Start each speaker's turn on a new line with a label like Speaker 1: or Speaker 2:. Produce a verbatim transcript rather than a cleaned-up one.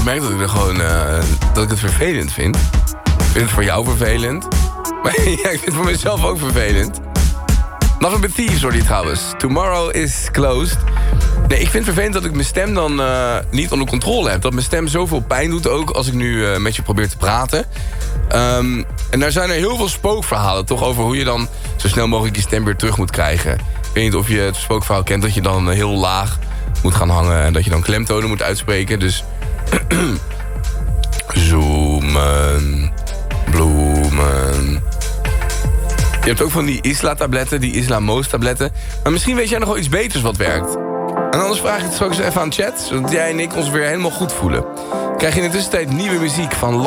Speaker 1: merk dat ik er gewoon uh, dat ik het vervelend vind. Ik vind het voor jou vervelend. Maar ja, ik vind het voor mezelf ook vervelend. Nothing but Thieves hoor die trouwens. Tomorrow is closed. Nee, ik vind het vervelend dat ik mijn stem dan uh, niet onder controle heb. Dat mijn stem zoveel pijn doet ook als ik nu uh, met je probeer te praten. Um, en daar zijn er heel veel spookverhalen toch over hoe je dan zo snel mogelijk je stem weer terug moet krijgen. Ik weet niet of je het spookverhaal kent dat je dan heel laag moet gaan hangen en dat je dan klemtonen moet uitspreken. Dus zoomen, bloemen. Je hebt ook van die Isla-tabletten, die Isla-Moos-tabletten. Maar misschien weet jij nog wel iets beters wat werkt. En anders vraag ik het straks even aan chat, zodat jij en ik ons weer helemaal goed voelen. Krijg je in de tussentijd nieuwe muziek van